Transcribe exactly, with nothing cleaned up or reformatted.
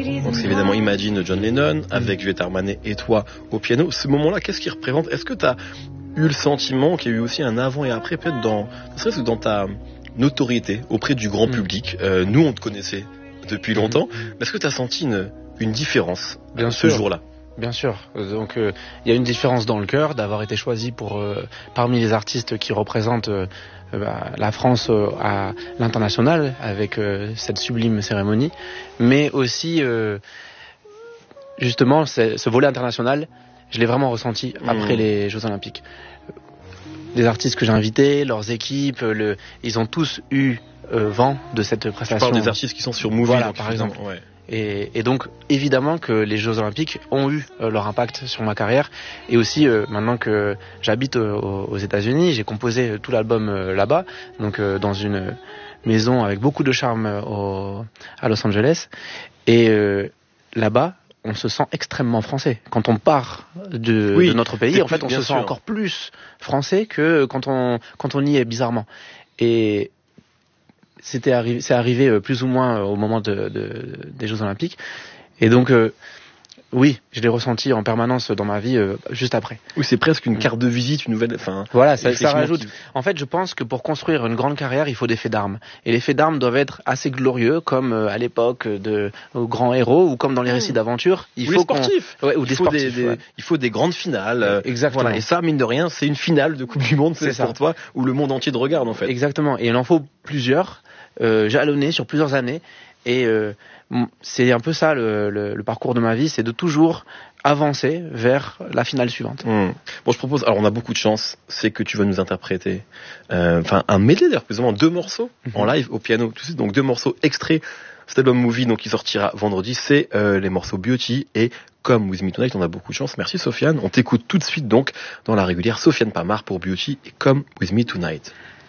Donc c'est évidemment Imagine de John Lennon, avec Juliette Armanet et toi au piano. Ce moment-là, qu'est-ce qu'il représente? Est-ce que tu as eu le sentiment qu'il y a eu aussi un avant et après, peut-être dans, serait-ce que dans ta notoriété auprès du grand mmh. public? euh, Nous, on te connaissait depuis longtemps, mmh. mais est-ce que tu as senti une, une différence Bien ce sûr. jour-là? Bien sûr. Donc il euh, y a une différence dans le cœur d'avoir été choisi pour euh, parmi les artistes qui représentent euh, bah, la France euh, à l'international avec euh, cette sublime cérémonie, mais aussi euh, justement ce volet international, je l'ai vraiment ressenti après mmh. les Jeux Olympiques. Les artistes que j'ai invités, leurs équipes, le, ils ont tous eu euh, vent de cette prestation. Tu parles des artistes qui sont sur Movie, voilà, donc, par exemple. Ouais. Et, et donc évidemment que les Jeux Olympiques ont eu euh, leur impact sur ma carrière, et aussi euh, maintenant que j'habite euh, aux États-Unis, j'ai composé euh, tout l'album euh, là-bas, donc euh, dans une maison avec beaucoup de charme euh, au, à Los Angeles, et euh, là-bas on se sent extrêmement français. Quand on part de, oui, de notre pays, en fait on se sûr. sent encore plus français que quand on quand on y est, bizarrement. Et C'était arrivé, c'est arrivé plus ou moins au moment de, de, des Jeux Olympiques. Et donc, euh, oui, je l'ai ressenti en permanence dans ma vie euh, juste après. Oui, c'est presque une carte de visite, une nouvelle. Enfin, voilà, ça, ça rajoute. Qui... En fait, je pense que pour construire une grande carrière, il faut des faits d'armes. Et les faits d'armes doivent être assez glorieux, comme euh, à l'époque de aux grands héros ou comme dans les récits d'aventure. Il ou faut des sportifs. Ouais, ou il des faut sportifs. Des, ouais. des, il faut des grandes finales. Euh, Exactement. Voilà. Et ça, mine de rien, c'est une finale de Coupe du Monde, c'est, c'est pour toi, où le monde entier te regarde en fait. Exactement. Et il en faut plusieurs. Euh, jalonné sur plusieurs années, et euh, c'est un peu ça le, le, le parcours de ma vie, c'est de toujours avancer vers la finale suivante. Mmh. Bon, je propose, alors on a beaucoup de chance, c'est que tu vas nous interpréter enfin euh, un medley d'ailleurs, plus ou moins deux morceaux mmh. en live au piano, tout de suite, donc deux morceaux extraits. Cet album Movie, donc qui sortira vendredi, c'est euh, les morceaux Beauty et Come With Me Tonight. On a beaucoup de chance. Merci Sofiane. On t'écoute tout de suite donc dans la régulière Sofiane Pamart pour Beauty et Come With Me Tonight.